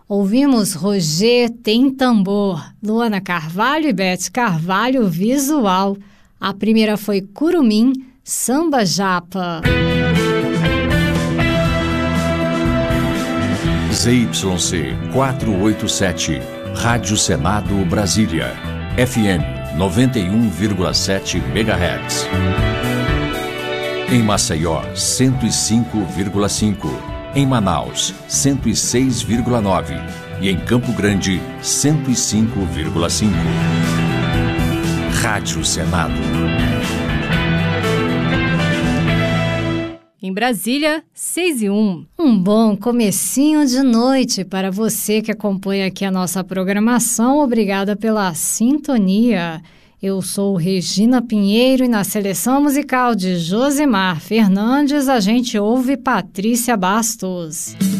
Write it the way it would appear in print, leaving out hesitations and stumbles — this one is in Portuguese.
Ouvimos Roger Tem Tambor, Luana Carvalho e Beth Carvalho Visual. A primeira foi Curumim, Samba Japa. ZYC 487, Rádio Senado Brasília, FM 91,7 MHz. Em Maceió, 105,5. Em Manaus, 106,9. E em Campo Grande, 105,5. Rádio Senado. Em Brasília, 6:01. Um bom comecinho de noite para você que acompanha aqui a nossa programação. Obrigada pela sintonia. Eu sou Regina Pinheiro e na seleção musical de Josemar Fernandes a gente ouve Patrícia Bastos.